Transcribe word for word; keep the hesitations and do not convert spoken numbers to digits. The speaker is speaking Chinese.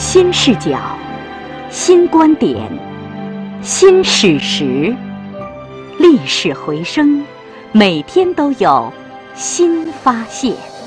新视角，新观点，新史实，历史回声，每天都有新发现。